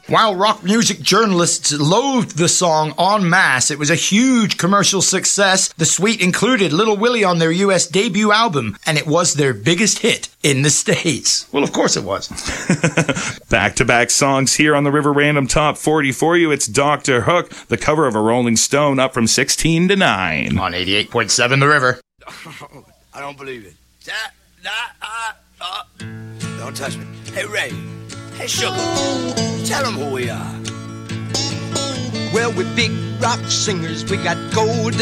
While rock music journalists loathed the song en masse, it was a huge commercial success. The Sweet included Little Willie on their U.S. debut album, and it was their biggest hit in the States. Well, of course it was. Back-to-back songs here on the River Random Top 40 for you. It's Dr. Hook, the cover of a Rolling Stone, up from 16 to 9. On 88.7 The River. I don't believe it. Don't touch me. Hey, Ray. Hey, Sugar. Tell them who we are. Well, we're big rock singers. We got gold